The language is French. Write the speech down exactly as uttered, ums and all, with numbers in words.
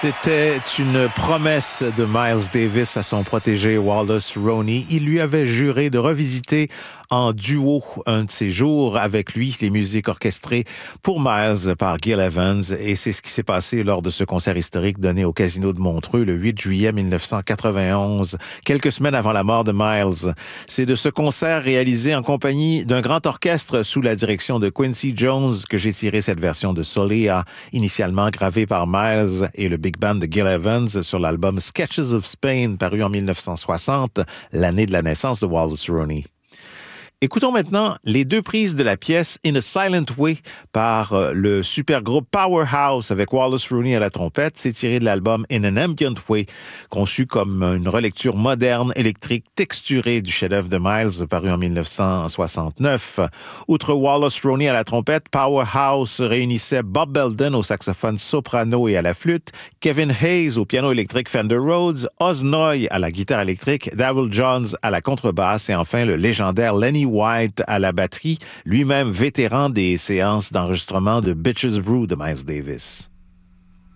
C'était une promesse de Miles Davis à son protégé Wallace Roney. Il lui avait juré de revisiter en duo un de ces jours avec lui les musiques orchestrées pour Miles par Gil Evans. Et c'est ce qui s'est passé lors de ce concert historique donné au Casino de Montreux le huit juillet mille neuf cent quatre-vingt-onze, quelques semaines avant la mort de Miles. C'est de ce concert réalisé en compagnie d'un grand orchestre sous la direction de Quincy Jones que j'ai tiré cette version de Soleá, initialement gravée par Miles et le big band de Gil Evans sur l'album Sketches of Spain, paru en mille neuf cent soixante, l'année de la naissance de Wallace Roney. Écoutons maintenant les deux prises de la pièce In a Silent Way par euh, le super groupe Powerhouse avec Wallace Roney à la trompette. C'est tiré de l'album In an Ambient Way, conçu comme une relecture moderne, électrique, texturée du chef-d'œuvre de Miles paru en mille neuf cent soixante-neuf. Outre Wallace Roney à la trompette, Powerhouse réunissait Bob Belden au saxophone soprano et à la flûte, Kevin Hayes au piano électrique Fender Rhodes, Oz Noy à la guitare électrique, Daryl Johns à la contrebasse et enfin le légendaire Lenny White à la batterie, lui-même vétéran des séances d'enregistrement de Bitches Brew de Miles Davis.